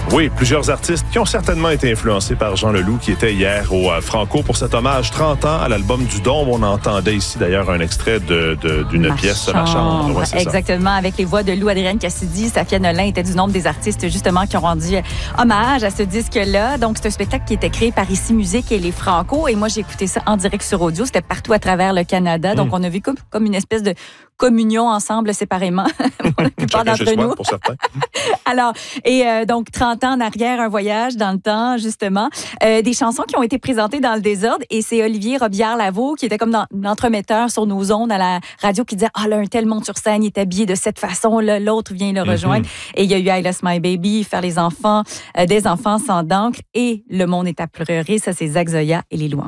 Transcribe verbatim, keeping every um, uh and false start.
Oui, plusieurs artistes qui ont certainement été influencés par Jean Leloup, qui était hier au euh, Franco pour cet hommage trente ans à l'album du Dôme. On entendait ici d'ailleurs un extrait de, de, d'une Ma pièce, chambre. Ma chambre. Ouais, c'est Exactement, ça. avec les voix de Lou Adrienne Cassidy. Safia Nolin était du nombre des artistes justement qui ont rendu hommage à ce disque-là. Donc, c'est un spectacle qui était créé par Ici Musique et les Franco. Et moi, j'ai écouté ça en direct sur audio. C'était partout à travers le Canada. Donc, mmh. on a vu comme, comme une espèce de communion ensemble séparément pour la plupart d'entre nous. Pour certains. Alors, et euh, donc trente ans en arrière, un voyage dans le temps, justement. Euh, des chansons qui ont été présentées dans le désordre et c'est Olivier Robillard-Lavaux qui était comme dans, l'entremetteur sur nos ondes à la radio qui disait « Ah, là, un tel monte sur scène, il est habillé de cette façon, là, l'autre vient le rejoindre. Mm-hmm. » Et il y a eu « I Lost My Baby »,« Faire les enfants euh, »,« Des enfants sans d'encre » et « Le monde est à pleurer », ça c'est Zach Zoya et les louanges.